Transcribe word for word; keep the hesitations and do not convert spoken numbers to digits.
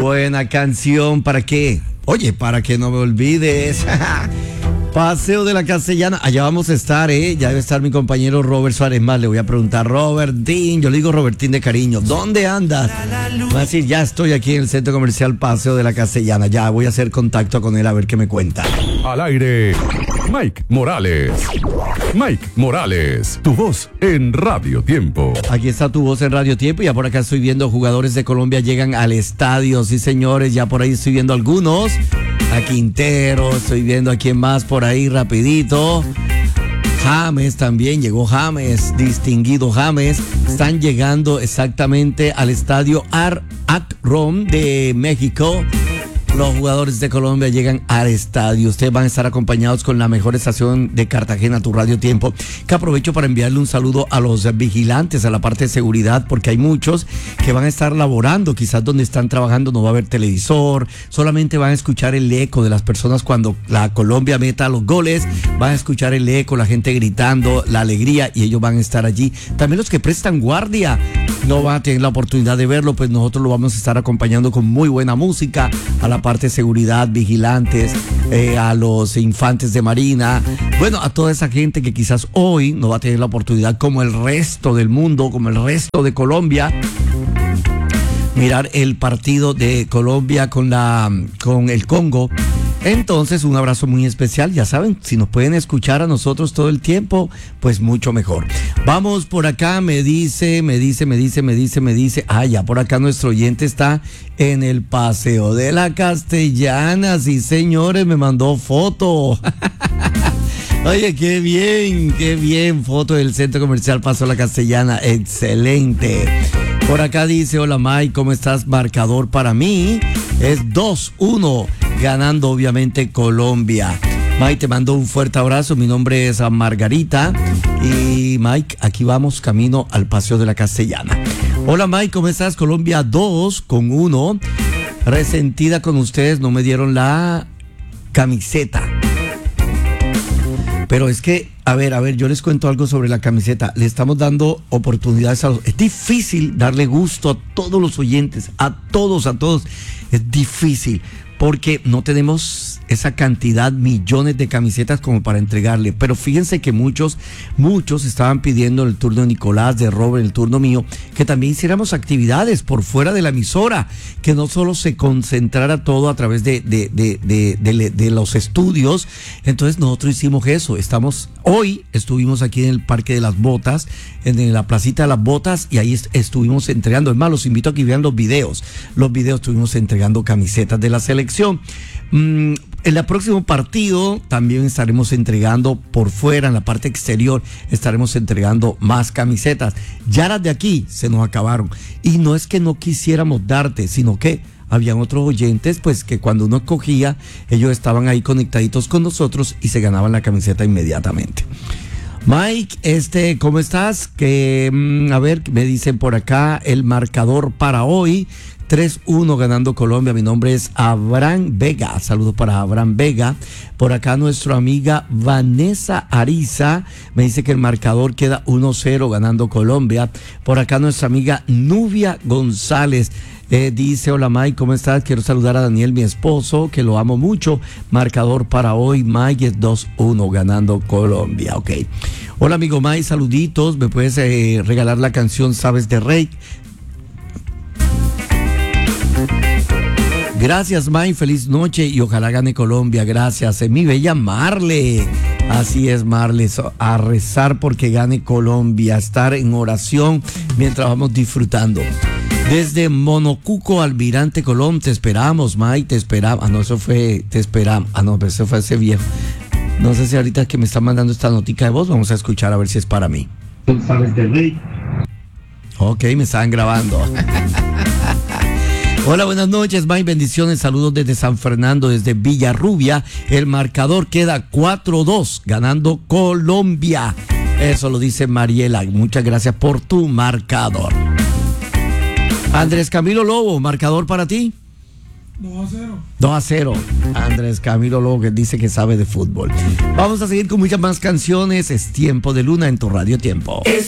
buena canción. ¿Para qué? Oye, para que no me olvides. Paseo de la Castellana, allá vamos a estar, ¿eh? Ya debe estar mi compañero Robert Suárez más. Le voy a preguntar, Robertín, yo le digo Robertín de cariño, ¿dónde andas? Va a decir, ya estoy aquí en el centro comercial Paseo de la Castellana. Ya voy a hacer contacto con él a ver qué me cuenta. Al aire, Mike Morales. Mike Morales, tu voz en Radio Tiempo. Aquí está tu voz en Radio Tiempo. Ya por acá estoy viendo jugadores de Colombia llegan al estadio. Sí, señores, ya por ahí estoy viendo algunos. A Quintero, estoy viendo a quién más por ahí rapidito. James también, llegó James, distinguido James. Están llegando exactamente al estadio Akron de México. Los jugadores de Colombia llegan al estadio. Ustedes van a estar acompañados con la mejor estación de Cartagena, tu Radio Tiempo, que aprovecho para enviarle un saludo a los vigilantes, a la parte de seguridad, porque hay muchos que van a estar laborando, quizás donde están trabajando no va a haber televisor, solamente van a escuchar el eco de las personas cuando la Colombia meta los goles, van a escuchar el eco, la gente gritando, la alegría, y ellos van a estar allí. También los que prestan guardia no van a tener la oportunidad de verlo, pues nosotros lo vamos a estar acompañando con muy buena música, a la parte de seguridad, vigilantes, eh, a los infantes de marina, bueno, a toda esa gente que quizás hoy no va a tener la oportunidad, como el resto del mundo, como el resto de Colombia, mirar el partido de Colombia con la con el Congo. Entonces, un abrazo muy especial. Ya saben, si nos pueden escuchar a nosotros todo el tiempo, pues mucho mejor. Vamos por acá, me dice, me dice, me dice, me dice, me dice. Ah, ya por acá nuestro oyente está en el Paseo de la Castellana. Sí, señores, me mandó foto. Oye, qué bien, qué bien. Foto del Centro Comercial Paseo de la Castellana. Excelente. Por acá dice, hola Mike, ¿cómo estás? Marcador para mí es dos uno, ganando obviamente Colombia. Mike, te mando un fuerte abrazo, mi nombre es Margarita y Mike, aquí vamos camino al Paseo de la Castellana. Hola Mike, ¿cómo estás? Colombia dos con uno, resentida con ustedes, no me dieron la camiseta. Pero es que, a ver, a ver, yo les cuento algo sobre la camiseta. Le estamos dando oportunidades a los... Es difícil darle gusto a todos los oyentes, a todos, a todos. Es difícil porque no tenemos esa cantidad, millones de camisetas como para entregarle. Pero fíjense que muchos, muchos estaban pidiendo en el turno de Nicolás, de Robert, el turno mío, que también hiciéramos actividades por fuera de la emisora, que no solo se concentrara todo a través de, de, de, de, de, de, de los estudios. Entonces nosotros hicimos eso. Estamos, hoy estuvimos aquí en el Parque de las Botas, en la placita de las Botas, y ahí est- estuvimos entregando. Es más, los invito a que vean los videos. Los videos estuvimos entregando camisetas de la selección. Mm, en el próximo partido también estaremos entregando por fuera, en la parte exterior, estaremos entregando más camisetas. Ya las de aquí se nos acabaron. Y no es que no quisiéramos darte, sino que habían otros oyentes, pues que cuando uno escogía, ellos estaban ahí conectaditos con nosotros y se ganaban la camiseta inmediatamente. Mike, este, ¿cómo estás? Que, mm, a ver, me dicen por acá el marcador para hoy. tres uno ganando Colombia. Mi nombre es Abraham Vega. Saludos para Abraham Vega. Por acá nuestra amiga Vanessa Ariza me dice que el marcador queda uno cero ganando Colombia. Por acá nuestra amiga Nubia González eh, dice, hola Mike, ¿cómo estás? Quiero saludar a Daniel, mi esposo, que lo amo mucho. Marcador para hoy, Mike, es dos uno ganando Colombia. Ok. Hola amigo Mike, saluditos. ¿Me puedes eh, regalar la canción Sabes de Rey? Gracias, Mike, feliz noche y ojalá gane Colombia. Gracias, eh, mi bella Marle. Así es, Marle, so, a rezar porque gane Colombia, estar en oración mientras vamos disfrutando. Desde Monocuco, Almirante Colón, te esperamos, Mike, te esperamos. Ah, no, eso fue, te esperamos. Ah, no, pero eso fue ese viejo. No sé si ahorita que me están mandando esta notica de voz, vamos a escuchar a ver si es para mí. ¿Sabes del rey? Ok, me estaban grabando. Hola, buenas noches, Mike, bendiciones, saludos desde San Fernando, desde Villarrubia. El marcador queda cuatro dos, ganando Colombia. Eso lo dice Mariela, muchas gracias por tu marcador. Andrés Camilo Lobo, marcador para ti. dos a cero. dos a cero. Andrés Camilo Lobo, que dice que sabe de fútbol. Vamos a seguir con muchas más canciones. Es Tiempo de Luna en tu Radio Tiempo. Es